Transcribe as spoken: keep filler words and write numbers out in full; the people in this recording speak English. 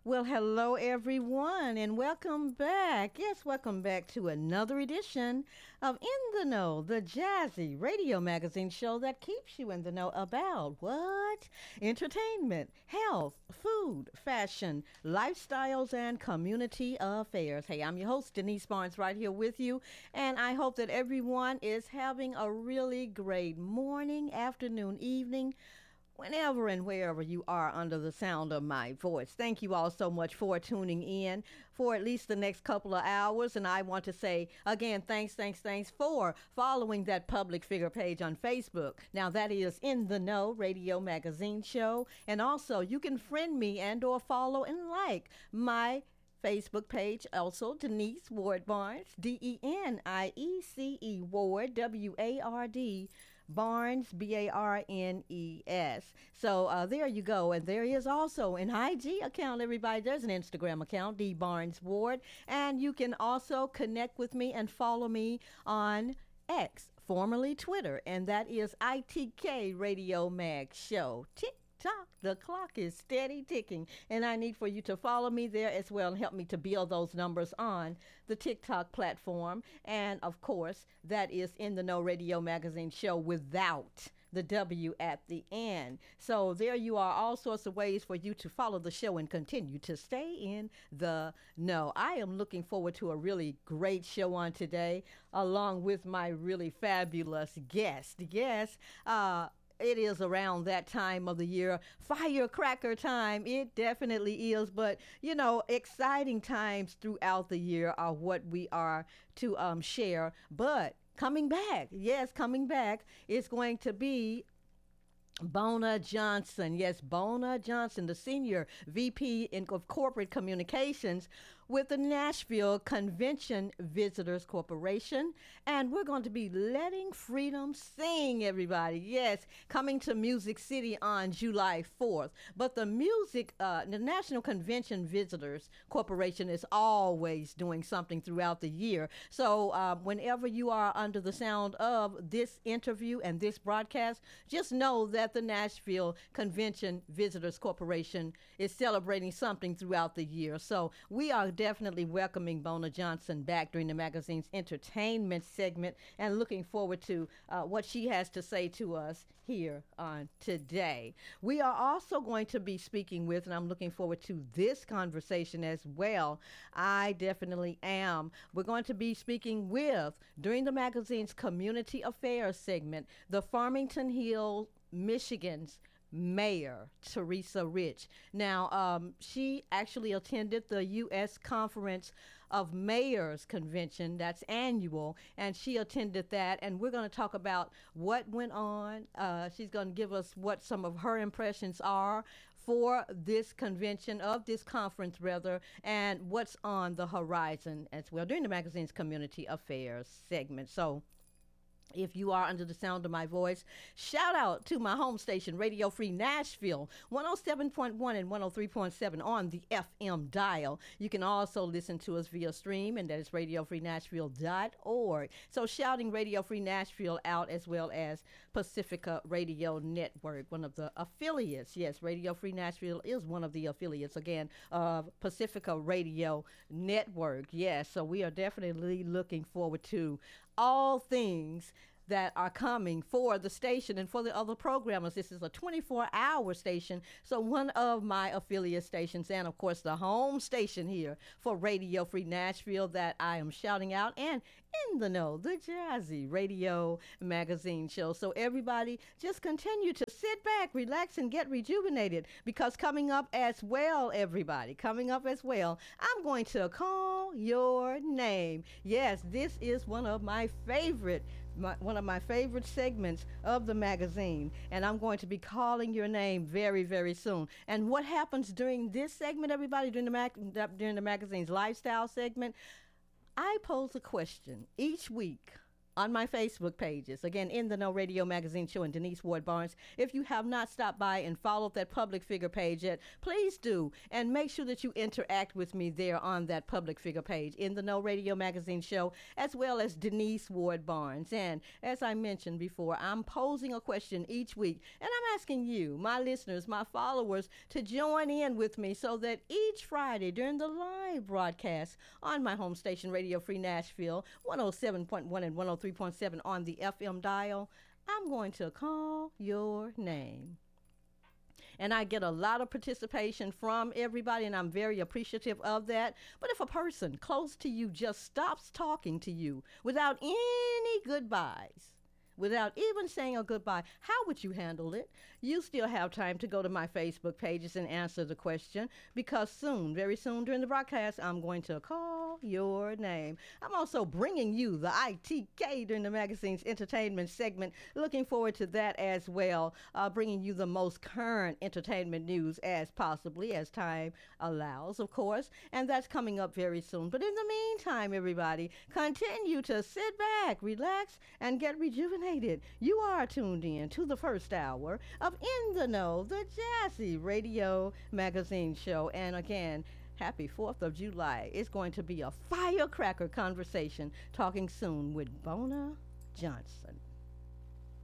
Well, hello everyone, and welcome back. Yes, welcome back to another edition of In the Know, the jazzy radio magazine show that keeps you in the know about what? Entertainment, health, food, fashion, lifestyles, and community affairs. Hey, I'm your host, Denise Barnes, right here with you, and I hope that everyone is having a really great morning, afternoon, evening, whenever and wherever you are under the sound of my voice. Thank you all so much for tuning in for at least the next couple of hours. And I want to say again, thanks, thanks, thanks for following that public figure page on Facebook. Now that is In the Know Radio Magazine Show. And also you can friend me and or follow and like my Facebook page, also Denise Ward Barnes, D E N I E C E Ward, W A R D Barnes, B A R N E S. So uh, there you go. And there is also an I G account, everybody. There's an Instagram account, D Barnes Ward. And you can also connect with me and follow me on X, formerly Twitter. And that is I T K Radio Mag Show. Tick tock, the clock is steady ticking. And I need for you to follow me there as well and help me to build those numbers on the TikTok platform. And of course, that is In the Know Radio Magazine Show without the W at the end. So there you are, all sorts of ways for you to follow the show and continue to stay in the know. I am looking forward to a really great show on today, along with my really fabulous guest. Yes, uh, it is around that time of the year, firecracker time. It definitely is. But, you know, exciting times throughout the year are what we are to um, share. But coming back, yes, coming back is going to be Bona Johnson. Yes, Bona Johnson, the senior V P in, of corporate communications with the Nashville Convention Visitors Corporation. And we're going to be letting freedom sing, everybody. Yes, coming to Music City on July fourth. But the music, uh, the National Convention Visitors Corporation is always doing something throughout the year. So uh, whenever you are under the sound of this interview and this broadcast, just know that the Nashville Convention Visitors Corporation is celebrating something throughout the year. So we are definitely welcoming Bona Johnson back during the magazine's entertainment segment and looking forward to uh, what she has to say to us here on today. We are also going to be speaking with, and I'm looking forward to this conversation as well. I definitely am. We're going to be speaking with, during the magazine's community affairs segment, the Farmington Hills, Michigan's Mayor Teresa Rich. Now, um, she actually attended the U S Conference of Mayors Convention, that's annual, and she attended that, and we're going to talk about what went on. Uh, she's going to give us what some of her impressions are for this convention, of this conference rather, and what's on the horizon as well during the magazine's community affairs segment. So if you are under the sound of my voice, shout out to my home station, Radio Free Nashville, one oh seven point one and one oh three point seven on the F M dial. You can also listen to us via stream, and that is radio free nashville dot org. So shouting Radio Free Nashville out, as well as Pacifica Radio Network, one of the affiliates. Yes, Radio Free Nashville is one of the affiliates, again, of Pacifica Radio Network. Yes, so we are definitely looking forward to all things that are coming for the station and for the other programmers. This is a twenty-four hour station, so one of my affiliate stations, and of course the home station here for Radio Free Nashville that I am shouting out, and In the Know, the jazzy radio magazine show. So everybody just continue to sit back, relax, and get rejuvenated, because coming up as well, everybody, coming up as well, I'm going to call your name. Yes, this is one of my favorite My, one of my favorite segments of the magazine, and I'm going to be calling your name very, very soon. And what happens during this segment, everybody, during the mag- during the magazine's lifestyle segment, I pose a question each week on my Facebook pages. Again, In the Know Radio Magazine Show and Denise Ward Barnes. If you have not stopped by and followed that public figure page yet, please do. And make sure that you interact with me there on that public figure page, In the Know Radio Magazine Show, as well as Denise Ward Barnes. And as I mentioned before, I'm posing a question each week, and I'm asking you, my listeners, my followers, to join in with me so that each Friday during the live broadcast on my home station, Radio Free Nashville, one oh seven point one and one oh three point seven on the F M dial, I'm going to call your name. And I get a lot of participation from everybody, and I'm very appreciative of that. But if a person close to you just stops talking to you without any goodbyes, without even saying a goodbye, how would you handle it? You still have time to go to my Facebook pages and answer the question, because soon, very soon during the broadcast, I'm going to call your name. I'm also bringing you the I T K during the magazine's entertainment segment. Looking forward to that as well, uh, bringing you the most current entertainment news as possibly as time allows, of course, and that's coming up very soon. But in the meantime, everybody, continue to sit back, relax, and get rejuvenated. You are tuned in to the first hour of In the Know, the Jazzy Radio Magazine Show. And again, happy fourth of July. It's going to be a firecracker conversation, talking soon with Bona Johnson.